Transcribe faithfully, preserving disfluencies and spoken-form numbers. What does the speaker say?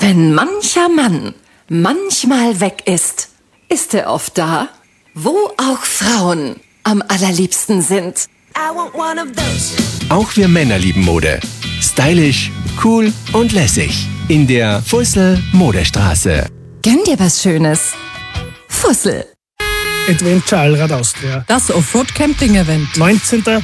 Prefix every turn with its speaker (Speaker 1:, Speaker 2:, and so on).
Speaker 1: Wenn mancher Mann manchmal weg ist, ist er oft da, wo auch Frauen am allerliebsten sind.
Speaker 2: Auch wir Männer lieben Mode. Stylisch, cool und lässig. In der Fussel Modestraße.
Speaker 1: Gönn dir was Schönes. Fussel.
Speaker 3: Adventure Allrad Austria.
Speaker 4: Das Offroad-Camping-Event.
Speaker 3: neunzehnten